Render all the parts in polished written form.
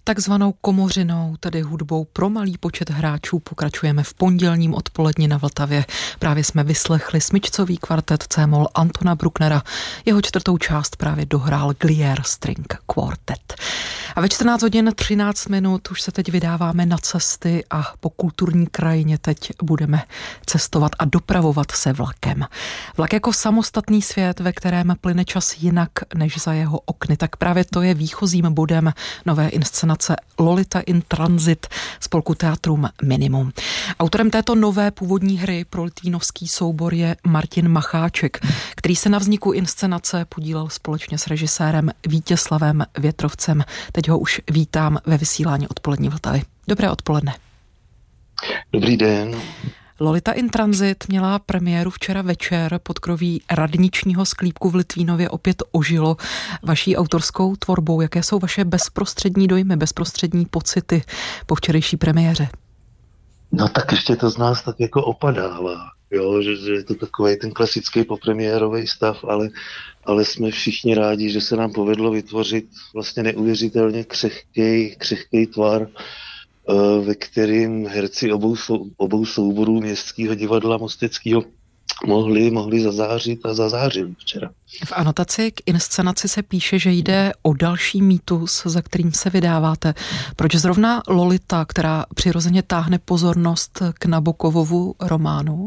Takzvanou komořinou, tedy hudbou pro malý počet hráčů, pokračujeme v pondělním odpoledni na Vltavě. Právě jsme vyslechli smyčcový kvartet C-moll Antona Brucknera. Jeho čtvrtou část právě dohrál Glier String Quartet. A ve 14 hodin 13 minut už se teď vydáváme na cesty a po kulturní krajině teď budeme cestovat a dopravovat se vlakem. Vlak jako samostatný svět, ve kterém plyne čas jinak než za jeho okny, tak právě to je výchozím bodem nové inscenace Lolita in Transit spolku Teatrum Minimum. Autorem této nové původní hry pro litvínovský soubor je Martin Macháček, který se na vzniku inscenace podílel společně s režisérem Vítězslavem Větrovcem. Teď ho už vítám ve vysílání Odpolední Vltavy. Dobré odpoledne. Dobrý den. Lolita in Transit měla premiéru včera večer. Podkroví radničního sklípku v Litvínově opět ožilo vaší autorskou tvorbou. Jaké jsou vaše bezprostřední dojmy, bezprostřední pocity po včerejší premiéře? No tak ještě to z nás tak jako opadává, jo, že je to takový ten klasický popremiérový stav, ale jsme všichni rádi, že se nám povedlo vytvořit vlastně neuvěřitelně křehký tvar, ve kterým herci obou souborů Městského divadla Mosteckého mohli zazářit a zazářili včera. V anotaci k inscenaci se píše, že jde o další mýtus, za kterým se vydáváte. Proč zrovna Lolita, která přirozeně táhne pozornost k Nabokovovu románu?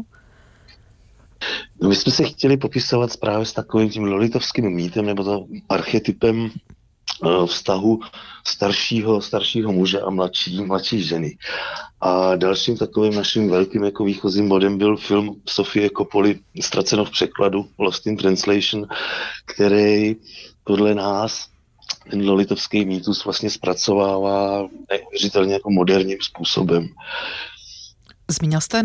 No, my jsme se chtěli popisovat právě s takovým tím lolitovským mýtem nebo to archetypem vztahu staršího muže a mladší ženy. A dalším takovým naším velkým jako výchozím bodem byl film Sofie Coppoly Ztraceno v překladu, Lost in Translation, který podle nás ten lolitovský mýtus vlastně zpracovává neuvěřitelně jako moderním způsobem. Zmínil jste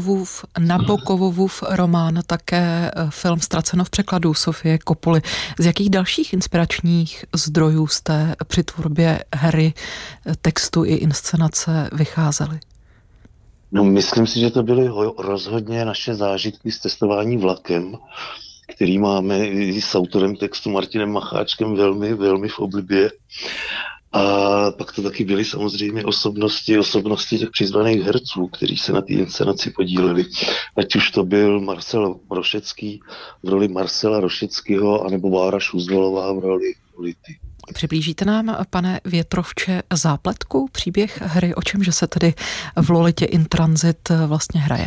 Nabokovův román, také film Ztraceno v překladu Sofie Coppoly. Z jakých dalších inspiračních zdrojů jste při tvorbě hry, textu i inscenace vycházeli? No, myslím si, že to byly rozhodně naše zážitky z cestování vlakem, který máme i s autorem textu Martinem Macháčkem velmi, velmi v oblibě. A pak to taky byly samozřejmě osobnosti těch přizvaných herců, kteří se na té inscenaci podíleli. Ať už to byl Marcel Rošecký v roli Marcela Rošeckého, anebo Bára Šuzvalová v roli Lolity. Přiblížíte nám, pane Větrovče, zápletku, příběh hry, o čemže se tedy v Lolitě in Transit vlastně hraje?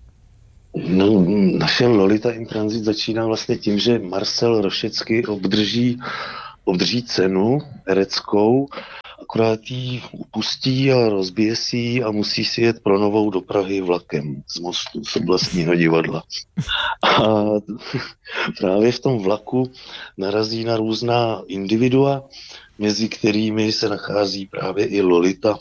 No, naše Lolita in Transit začíná vlastně tím, že Marcel Rošecký obdrží cenu hereckou, akorát ji upustí a rozbije si ji a musí si jet pro Novou do Prahy vlakem z Mostu, z oblastního divadla. A právě v tom vlaku narazí na různá individua, mezi kterými se nachází právě i Lolita,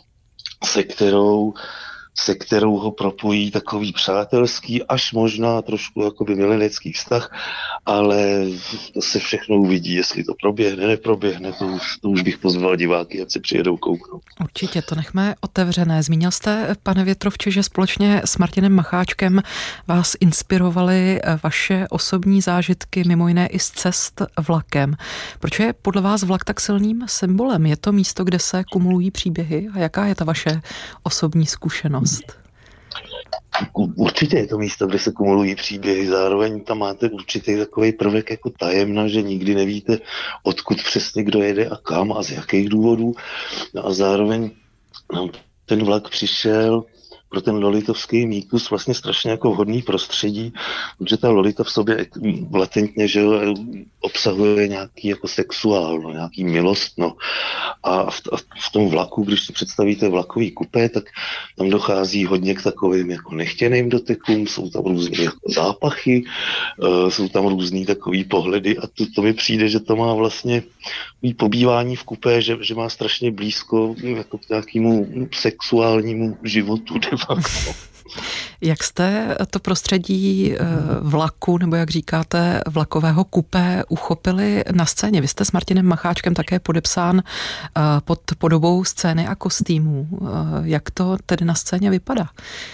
se kterou ho propojí takový přátelský, až možná trošku jakoby milenecký vztah, ale to se všechno uvidí, jestli to proběhne, neproběhne, to už bych pozval diváky, ať se přijedou kouknout. Určitě, to nechme otevřené. Zmínil jste, pane Větrovče, že společně s Martinem Macháčkem vás inspirovaly vaše osobní zážitky, mimo jiné i z cest vlakem. Proč je podle vás vlak tak silným symbolem? Je to místo, kde se kumulují příběhy? A jaká je ta vaše osobní zkušenost? Určitě je to místo, kde se kumulují příběhy, zároveň tam máte určitý takový prvek jako tajemna, že nikdy nevíte, odkud přesně kdo jede a kam a z jakých důvodů. No a zároveň ten vlak přišel pro ten lolitovský mýtus vlastně strašně jako vhodný prostředí, protože ta Lolita v sobě latentně, že obsahuje nějaký jako sexuálno, nějaký milostno. A v tom vlaku, když si představíte vlakový kupé, tak tam dochází hodně k takovým jako nechtěným dotekům, jsou tam různý jako zápachy, jsou tam různý takový pohledy a to mi přijde, že to má vlastně pobývání v kupé, že má strašně blízko jako k nějakému sexuálnímu životu de facto. Jak jste to prostředí vlaku, nebo jak říkáte, vlakového kupé uchopili na scéně? Vy jste s Martinem Macháčkem také podepsán pod podobou scény a kostýmů. Jak to tedy na scéně vypadá?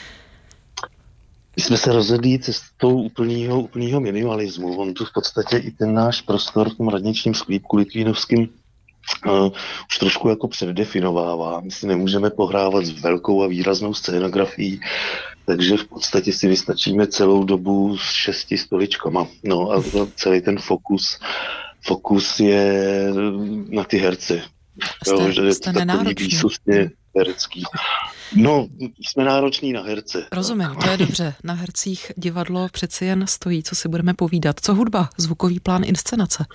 My jsme se rozhodli cestou úplného minimalismu. On tu v podstatě i ten náš prostor v tom radničním sklípku litvínovským už trošku jako předdefinovává. My si nemůžeme pohrávat s velkou a výraznou scénografií, takže v podstatě si vystačíme celou dobu s 6 stoličkama. No a celý ten fokus je na ty herce. Jste nenároční. Výsostně herecký. No, jsme nároční na herce. Rozumím, to je dobře. Na hercích divadlo přeci jen stojí, co si budeme povídat. Co hudba, zvukový plán, inscenace?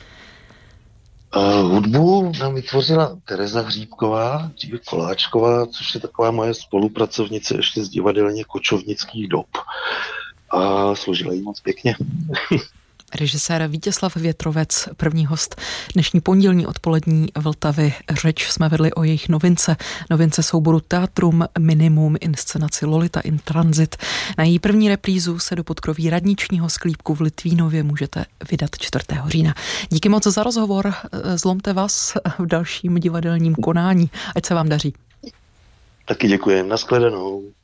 Hudbu nám vytvořila Tereza Hříbková, dříve Koláčková, což je taková moje spolupracovnice ještě z divadelně kočovnických dob. A složila jí moc pěkně. Režisér Vítězslav Větrovec, první host dnešní pondělní odpolední Vltavy. Řeč jsme vedli o jejich novince souboru Teatrum Minimum, inscenaci Lolita in Transit. Na její první reprízu se do podkroví radničního sklípku v Litvínově můžete vydat 4. října. Díky moc za rozhovor, zlomte vás v dalším divadelním konání. Ať se vám daří. Taky děkuji, nashledanou.